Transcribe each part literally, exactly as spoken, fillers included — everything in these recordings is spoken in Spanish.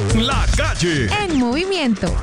La Calle. En movimiento.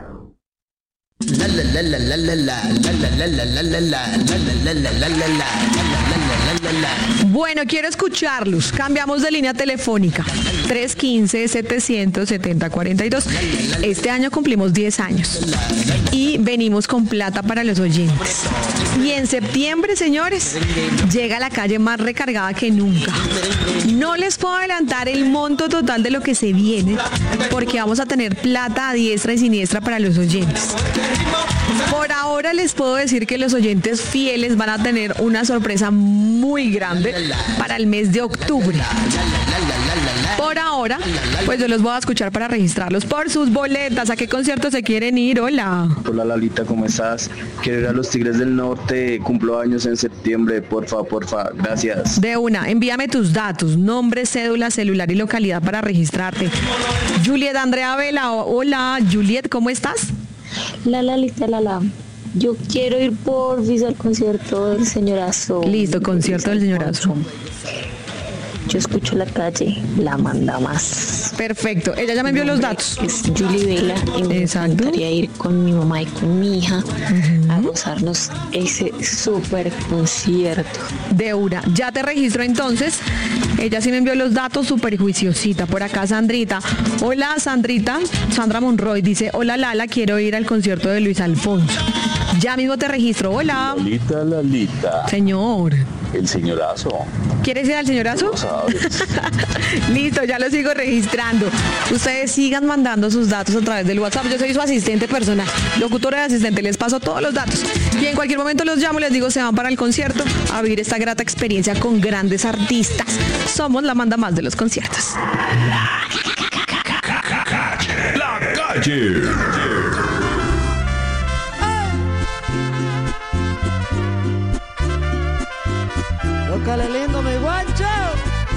Bueno, quiero escucharlos. Cambiamos de línea telefónica. tres uno cinco, setecientos setenta, cuarenta y dos. Este año cumplimos diez años. Y venimos con plata para los oyentes. Y en septiembre, señores, llega La Calle más recargada que nunca. No les puedo adelantar el monto total de lo que se viene, porque vamos a tener plata a diestra y siniestra para los oyentes. Por ahora les puedo decir que los oyentes fieles van a tener una sorpresa muy grande para el mes de octubre. Por ahora, pues yo los voy a escuchar para registrarlos por sus boletas. ¿A qué concierto se quieren ir? Hola. Hola Lalita, ¿cómo estás? Quiero ir a los Tigres del Norte, cumplo años en septiembre, porfa, porfa, gracias. De una, envíame tus datos, nombre, cédula, celular y localidad para registrarte. Juliet Andrea Vela, hola Juliet, ¿cómo estás? La Lalita, la la. Yo quiero ir por visa al concierto del señorazo. Listo, concierto del señorazo. Yo escucho La Calle, la manda más. Perfecto, ella ya me envió los datos. Es Julie Vela y me Exacto. encantaría ir con mi mamá y con mi hija uh-huh. a gozarnos ese súper concierto. De una, ya te registro entonces. Ella sí me envió los datos, súper juiciosita. Por acá Sandrita. Hola Sandrita, Sandra Monroy dice, hola Lala, quiero ir al concierto de Luis Alfonso. Ya mismo te registro, hola. Lalita, Lalita. Señor. El señorazo. ¿Quieres ir al señorazo? Listo, ya lo sigo registrando. Ustedes sigan mandando sus datos a través del WhatsApp. Yo soy su asistente personal, locutora de asistente. Les paso todos los datos. Y en cualquier momento los llamo, les digo, se van para el concierto a vivir esta grata experiencia con grandes artistas. Somos la manda más de los conciertos. La Calle. Tócale lindo, mi guancho.